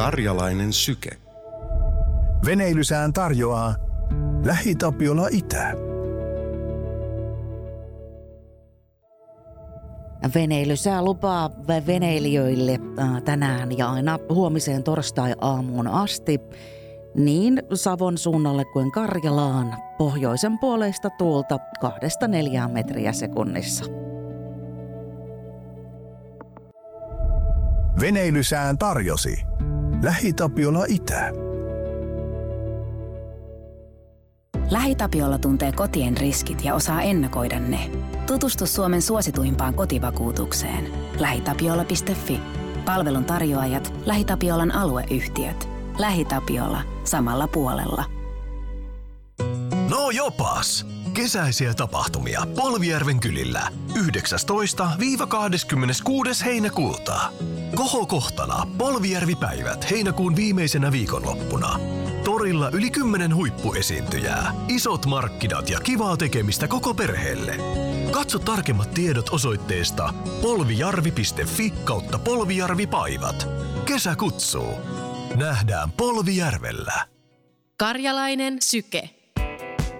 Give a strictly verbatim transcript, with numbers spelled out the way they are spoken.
Karjalainen syke. Veneilysään tarjoaa LähiTapiola Itä. Veneilysää lupaa veneilijöille tänään ja aina huomiseen torstai-aamuun asti niin Savon suunnalle kuin Karjalaan pohjoisen puoleista tuulta kahdesta neljään metriä sekunnissa. Veneilysään tarjosi LähiTapiola Itä. LähiTapiola tuntee kotien riskit ja osaa ennakoida ne. Tutustu Suomen suosituimpaan kotivakuutukseen. lähitapiola piste fi. Palvelun tarjoajat, LähiTapiolan alueyhtiöt. LähiTapiola. Samalla puolella. No jopas! Kesäisiä tapahtumia Polvijärven kylillä yhdeksästoista kahdeskymmeneskuudes heinäkuuta. Kohokohtana Polvijärvi-päivät heinäkuun viimeisenä viikonloppuna. Torilla yli kymmenen huippuesiintyjää, isot markkinat ja kivaa tekemistä koko perheelle. Katso tarkemmat tiedot osoitteesta polvijarvi piste fi kautta polvijarvipaivat. Kesä kutsuu. Nähdään Polvijärvellä. Karjalainen syke.